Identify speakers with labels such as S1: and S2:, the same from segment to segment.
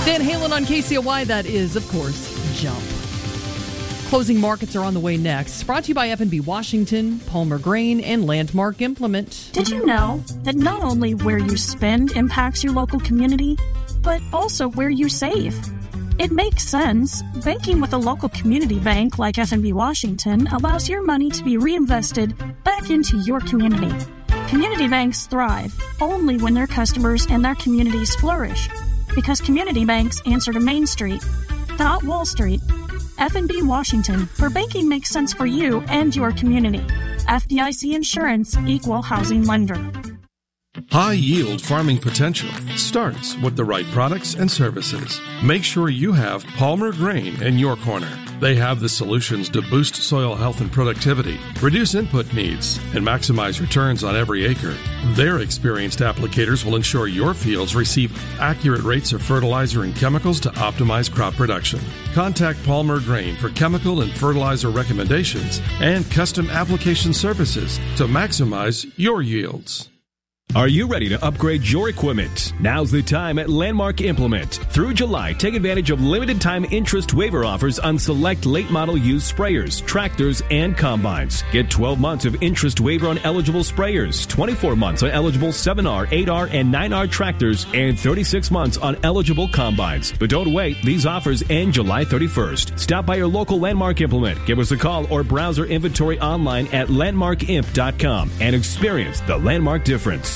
S1: Van Halen on KCOY, that is, of course, Jump. Closing markets are on the way next. Brought to you by F&B Washington, Palmer Grain, and Landmark Implement.
S2: Did you know that not only where you spend impacts your local community, but also where you save? It makes sense. Banking with a local community bank like F&B Washington allows your money to be reinvested back into your community. Community banks thrive only when their customers and their communities flourish, because community banks answer to Main Street, not Wall Street. F&B Washington, where banking makes sense for you and your community. FDIC Insurance, Equal Housing Lender.
S3: High-yield farming potential starts with the right products and services. Make sure you have Palmer Grain in your corner. They have the solutions to boost soil health and productivity, reduce input needs, and maximize returns on every acre. Their experienced applicators will ensure your fields receive accurate rates of fertilizer and chemicals to optimize crop production. Contact Palmer Grain for chemical and fertilizer recommendations and custom application services to maximize your yields.
S4: Are you ready to upgrade your equipment? Now's the time at Landmark Implement. Through July, take advantage of limited-time interest waiver offers on select late-model used sprayers, tractors, and combines. Get 12 months of interest waiver on eligible sprayers, 24 months on eligible 7R, 8R, and 9R tractors, and 36 months on eligible combines. But don't wait. These offers end July 31st. Stop by your local Landmark Implement. Give us a call or browse our inventory online at landmarkimp.com and experience the Landmark difference.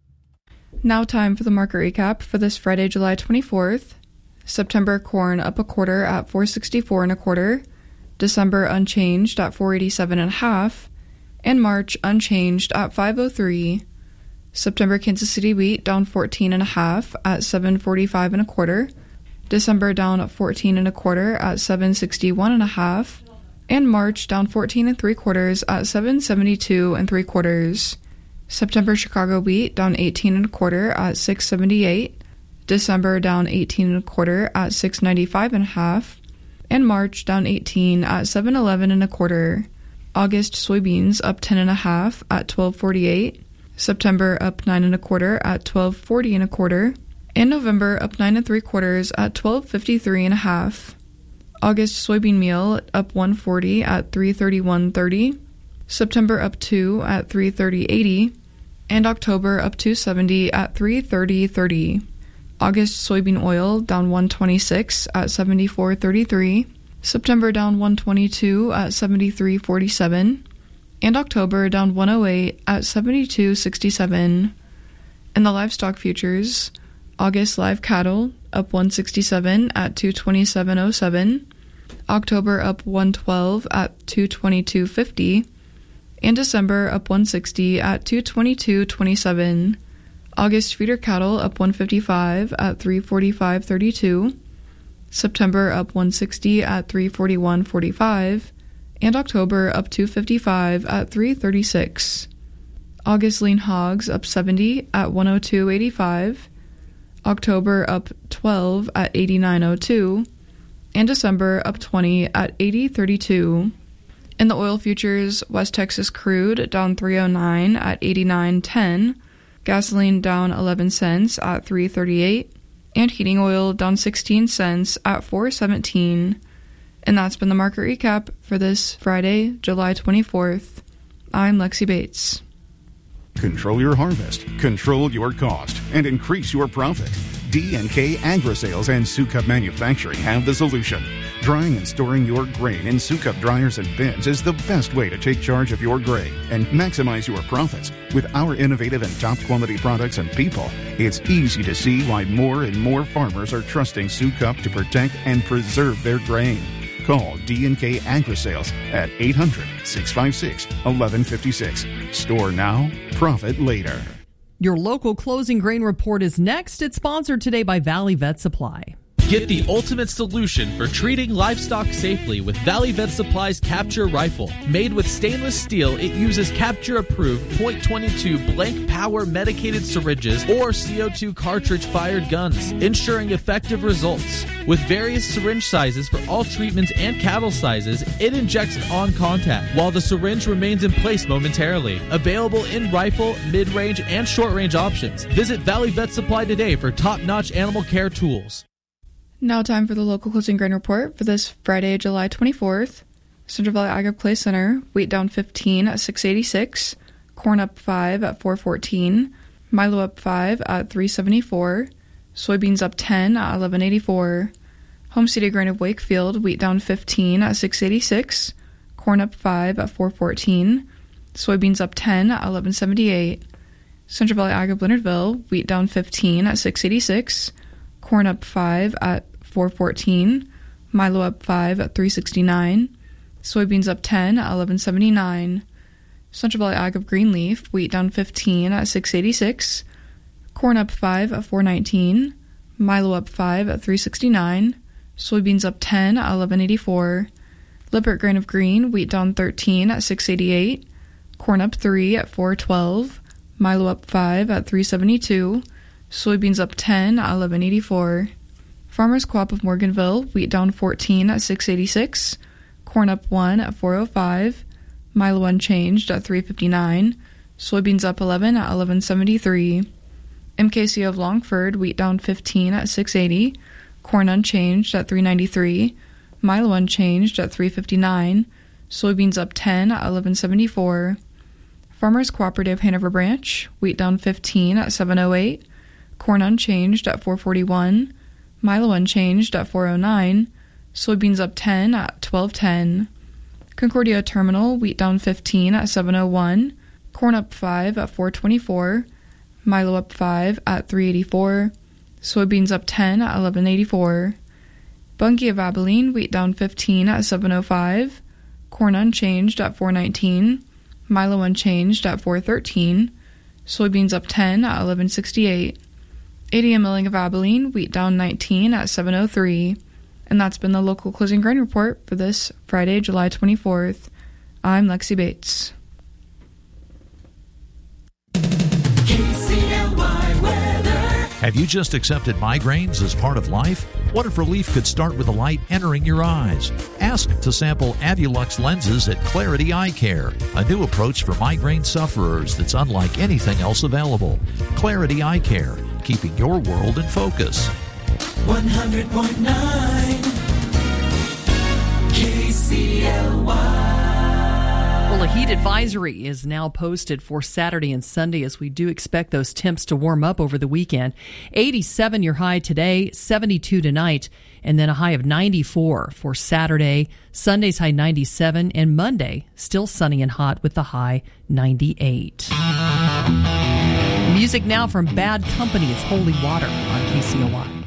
S5: Now time for the market recap for this Friday, July 24th. September corn up a quarter at $4.64 1/4. December unchanged at $4.87 1/2. And March unchanged at $5.03. September Kansas City wheat down 14 1/2 at $7.45 1/4. December down at 14 1/4 at $7.61 1/2. And March down 14 3/4 at $7.72 3/4. September Chicago wheat down 18 1/4 at $6.78. December down 18 1/4 at $6.95 1/2. And March down 18 at $7.11 1/4. August soybeans up 10 1/2 at $12.48. September up 9 1/4 at $12.40 1/4. And November up 9 3/4 at $12.53 1/2. August soybean meal up 1.40 at $3.31.30. September up 2 at $3.30.80, and October up 2.70 at $3.30.30. August soybean oil down 1.26 at $74.33. September down 1.22 at $73.47, and October down 1.08 at $72.67. In the livestock futures, August live cattle up 1.67 at $227.07. October up 1.12 at $222.50. And December up 160 at $222.27. August feeder cattle up 155 at $345.32. September up 160 at $341.45. And October up 255 at $336. August lean hogs up 70 at $102.85. October up 12 at $89.02. And December up 20 at $80.32. In the oil futures, West Texas crude down 309 at 89.10, gasoline down 11 cents at 3.38, and heating oil down 16 cents at 4.17. And that's been the market recap for this Friday, July 24th. I'm Lexi Bates.
S6: Control your harvest, control your cost, and increase your profit. D&K Agri-Sales and Sukup Manufacturing have the solution. Drying and storing your grain in Sukup dryers and bins is the best way to take charge of your grain and maximize your profits. With our innovative and top-quality products and people, it's easy to see why more and more farmers are trusting Sukup to protect and preserve their grain. Call D&K Agri-Sales at 800-656-1156. Store now, profit later.
S1: Your local closing grain report is next. It's sponsored today by Valley Vet Supply.
S7: Get the ultimate solution for treating livestock safely with Valley Vet Supply's Capture Rifle. Made with stainless steel, it uses Capture-approved .22 blank power medicated syringes or CO2 cartridge-fired guns, ensuring effective results. With various syringe sizes for all treatments and cattle sizes, it injects on contact, while the syringe remains in place momentarily. Available in rifle, mid-range, and short-range options. Visit Valley Vet Supply today for top-notch animal care tools.
S5: Now time for the local closing grain report for this Friday, July 24th. Central Valley Ag Clay Center, wheat down 15 at 686, corn up 5 at 414, Milo up 5 at 374, soybeans up 10 at 1184. Home City Grain of Wakefield, wheat down 15 at 686, corn up 5 at 414, soybeans up 10 at 1178. Central Valley Ag of Leonardville, wheat down 15 at 686, corn up 5 at 414, Milo up 5 at 369, soybeans up 10 at 1179. Central Valley Ag of Greenleaf, wheat down 15 at 686, corn up 5 at 419, Milo up 5 at 369, soybeans up 10 at 1184. Lippert Grain of Green, wheat down 13 at 688, corn up 3 at 412, Milo up 5 at 372, soybeans up 10 at 1184. Farmers Co-op of Morganville, wheat down 14 at 686, corn up 1 at 405, Milo unchanged at 359, soybeans up 11 at 1173. MKC of Longford, wheat down 15 at 680, corn unchanged at 393, Milo unchanged at 359, soybeans up 10 at 1174. Farmers Cooperative Hanover Branch, wheat down 15 at 708, corn unchanged at 441, Milo unchanged at 409, soybeans up 10 at 1210. Concordia Terminal, wheat down 15 at 701, corn up 5 at 424, Milo up 5 at 384, soybeans up 10 at 1184. Bungie of Abilene, wheat down 15 at 705, corn unchanged at 419, Milo unchanged at 413, soybeans up 10 at 1168. ADM Milling of Abilene, wheat down 19 at 703. And that's been the local closing grain report for this Friday, July 24th. I'm Lexi Bates.
S8: KCLY weather. Have you just accepted migraines as part of life? What if relief could start with a light entering your eyes? Ask to sample Avulux lenses at Clarity Eye Care, a new approach for migraine sufferers that's unlike anything else available. Clarity Eye Care, keeping your world in focus.
S9: 100.9 KCLY.
S1: Well, a heat advisory is now posted for Saturday and Sunday as we do expect those temps to warm up over the weekend. 87 your high today, 72 tonight, and then a high of 94 for Saturday. Sunday's high 97, and Monday still sunny and hot with the high 98. Music now from Bad Company. It's Holy Water on KCLY.